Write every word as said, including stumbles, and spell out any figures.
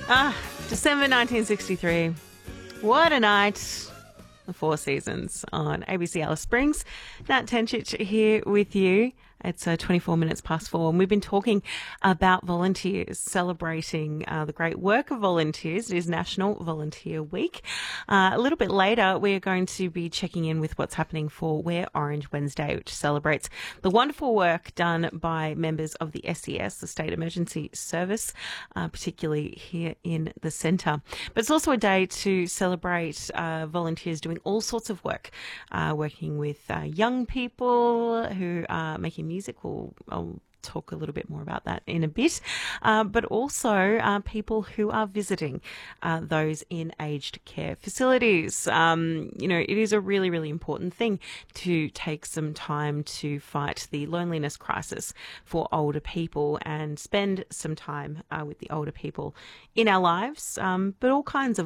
Ah, December nineteen sixty-three. What a night. The Four Seasons on A B C Alice Springs. Nat Tenchich here with you. It's uh, twenty-four minutes past four, and we've been talking about volunteers, celebrating uh, the great work of volunteers. It is National Volunteer Week. Uh, a little bit later, we are going to be checking in with what's happening for Wear Orange Wednesday, which celebrates the wonderful work done by members of the S E S, the State Emergency Service, uh, particularly here in the centre. But it's also a day to celebrate uh, volunteers doing all sorts of work, uh, working with uh, young people who are making music. We'll, I'll talk a little bit more about that in a bit, uh, but also uh, people who are visiting uh, those in aged care facilities. Um, you know, it is a really, really important thing to take some time to fight the loneliness crisis for older people and spend some time uh, with the older people in our lives, um, but all kinds of